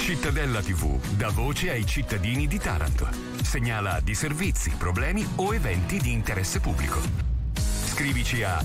Cittadella TV dà voce ai cittadini di Taranto. Segnala disservizi, problemi o eventi di interesse pubblico. Scrivici a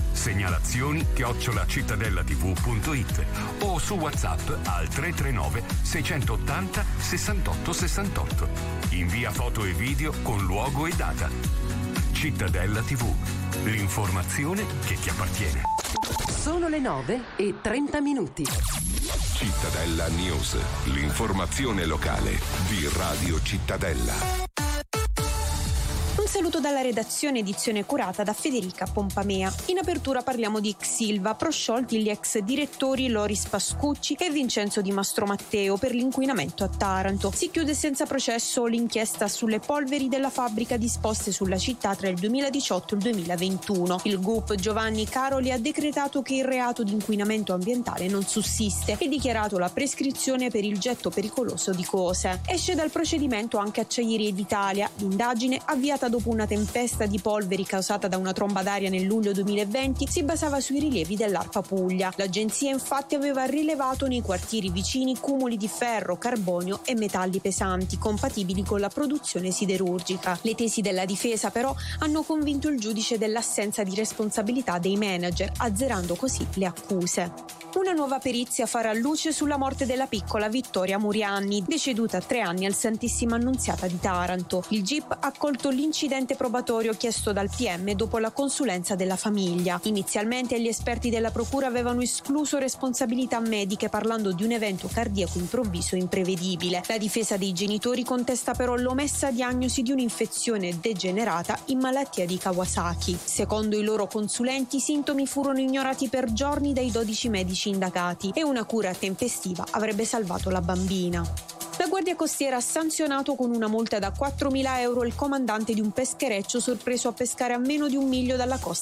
segnalazioni@cittadellatv.it o su WhatsApp al 339 680 68 68. Invia foto e video con luogo e data. Cittadella TV, l'informazione che ti appartiene. Sono le 9:30. Cittadella News, l'informazione locale di Radio Cittadella. Un saluto dalla redazione, edizione curata da Federica Pompamea. In apertura parliamo di Xilva, prosciolti gli ex direttori Loris Pascucci e Vincenzo Di Mastromatteo per l'inquinamento a Taranto. Si chiude senza processo l'inchiesta sulle polveri della fabbrica disposte sulla città tra il 2018 e il 2021. Il GUP Giovanni Caroli ha decretato che il reato di inquinamento ambientale non sussiste e dichiarato la prescrizione per il getto pericoloso di cose. Esce dal procedimento anche Acciaierie d'Italia. L'indagine, avviata dopo una tempesta di polveri causata da una tromba d'aria nel luglio 2020, si basava sui rilievi dell'ARPA Puglia. L'agenzia infatti aveva rilevato nei quartieri vicini cumuli di ferro, carbonio e metalli pesanti compatibili con la produzione siderurgica. Le tesi della difesa però hanno convinto il giudice dell'assenza di responsabilità dei manager, azzerando così le accuse. Una nuova perizia farà luce sulla morte della piccola Vittoria Murianni, deceduta a 3 anni al Santissima Annunziata di Taranto. Il GIP ha accolto l'incidente probatorio chiesto dal PM dopo la consulenza della famiglia. Inizialmente gli esperti della procura avevano escluso responsabilità mediche parlando di un evento cardiaco improvviso e imprevedibile. La difesa dei genitori contesta però l'omessa diagnosi di un'infezione degenerata in malattia di Kawasaki. Secondo i loro consulenti i sintomi furono ignorati per giorni dai 12 medici indagati e una cura tempestiva avrebbe salvato la bambina. La Guardia Costiera ha sanzionato con una multa da 4.000 euro il comandante di un peschereccio sorpreso a pescare a meno di 1 miglio dalla costa